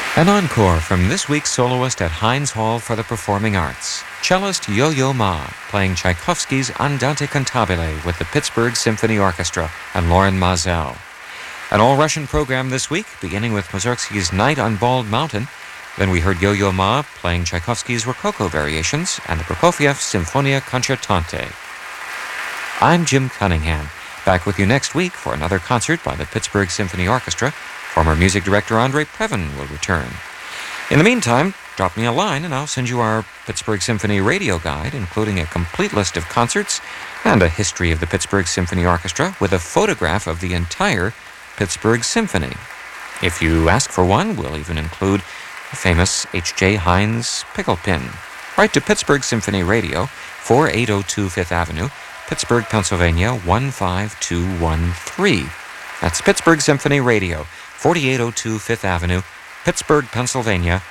An encore from this week's soloist at Heinz Hall for the Performing Arts, cellist Yo-Yo Ma, playing Tchaikovsky's Andante Cantabile with the Pittsburgh Symphony Orchestra and Loren Maazel. An all-Russian program this week, beginning with Mussorgsky's Night on Bald Mountain. Then we heard Yo-Yo Ma playing Tchaikovsky's Rococo Variations and the Prokofiev Symphonia Concertante. I'm Jim Cunningham, back with you next week for another concert by the Pittsburgh Symphony Orchestra. Former music director Andre Previn will return. In the meantime, drop me a line and I'll send you our Pittsburgh Symphony radio guide, including a complete list of concerts and a history of the Pittsburgh Symphony Orchestra with a photograph of the entire Pittsburgh Symphony. If you ask for one, we'll even include the famous H.J. Heinz pickle pin. Write to Pittsburgh Symphony Radio, 4802 Fifth Avenue, Pittsburgh, Pennsylvania, 15213. That's Pittsburgh Symphony Radio, 4802 Fifth Avenue, Pittsburgh, Pennsylvania,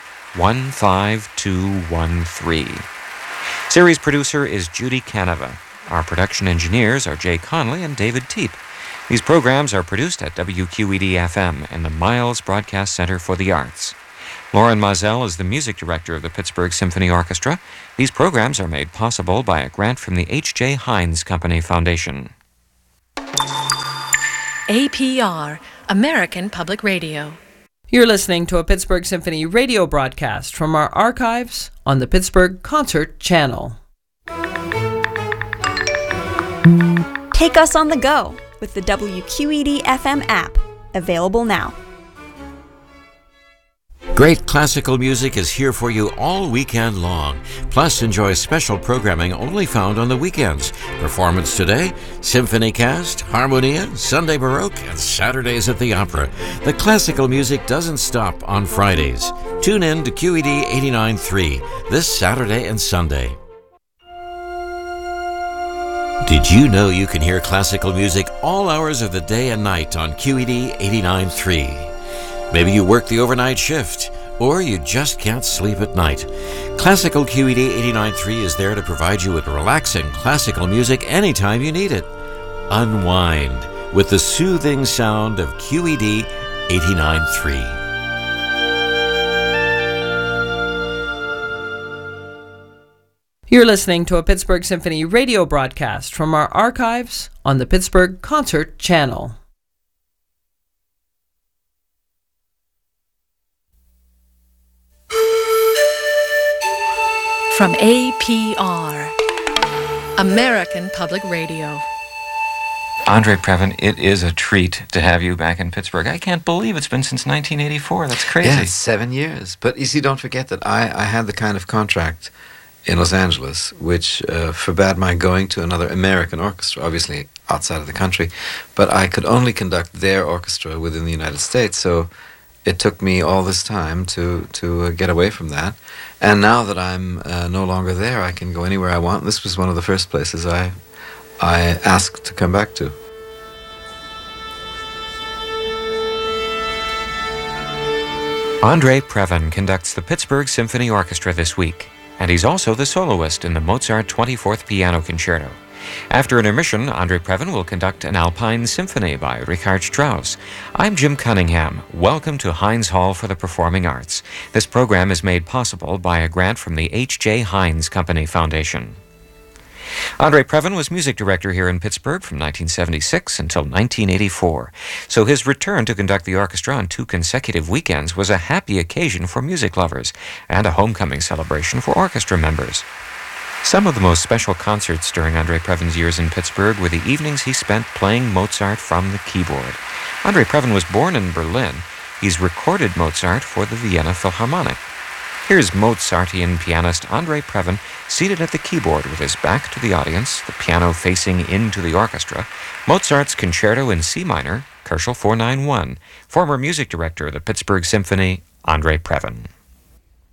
15213. Series producer is Judy Canova. Our production engineers are Jay Conley and David Teep. These programs are produced at WQED-FM in the Miles Broadcast Center for the Arts. Loren Maazel is the music director of the Pittsburgh Symphony Orchestra. These programs are made possible by a grant from the H.J. Heinz Company Foundation. APR, American Public Radio. You're listening to a Pittsburgh Symphony radio broadcast from our archives on the Pittsburgh Concert Channel. Take us on the go with the WQED-FM app, available now. Great classical music is here for you all weekend long. Plus, enjoy special programming only found on the weekends. Performance today, Symphony Cast, Harmonia, Sunday Baroque, and Saturdays at the Opera. The classical music doesn't stop on Fridays. Tune in to QED 89.3 this Saturday and Sunday. Did you know you can hear classical music all hours of the day and night on QED 89.3? Maybe you work the overnight shift, or you just can't sleep at night. Classical QED 89.3 is there to provide you with relaxing classical music anytime you need it. Unwind with the soothing sound of QED 89.3. You're listening to a Pittsburgh Symphony radio broadcast from our archives on the Pittsburgh Concert Channel. From APR, American Public Radio. Andre Previn, it is a treat to have you back in Pittsburgh. I can't believe it's been since 1984. That's crazy. Yeah, it's 7 years. But you see, don't forget that I had the kind of contract in Los Angeles which forbade my going to another American orchestra, obviously outside of the country. But I could only conduct their orchestra within the United States, so it took me all this time to get away from that. And now that I'm no longer there, I can go anywhere I want. This was one of the first places I asked to come back to. Andre Previn conducts the Pittsburgh Symphony Orchestra this week, and he's also the soloist in the Mozart 24th Piano Concerto. After intermission, Andre Previn will conduct an Alpine Symphony by Richard Strauss. I'm Jim Cunningham. Welcome to Heinz Hall for the Performing Arts. This program is made possible by a grant from the H.J. Heinz Company Foundation. Andre Previn was music director here in Pittsburgh from 1976 until 1984, so his return to conduct the orchestra on 2 consecutive weekends was a happy occasion for music lovers and a homecoming celebration for orchestra members. Some of the most special concerts during Andre Previn's years in Pittsburgh were the evenings he spent playing Mozart from the keyboard. Andre Previn was born in Berlin. He's recorded Mozart for the Vienna Philharmonic. Here's Mozartian pianist Andre Previn seated at the keyboard with his back to the audience, the piano facing into the orchestra, Mozart's Concerto in C minor, Koelschel 491, former music director of the Pittsburgh Symphony, Andre Previn.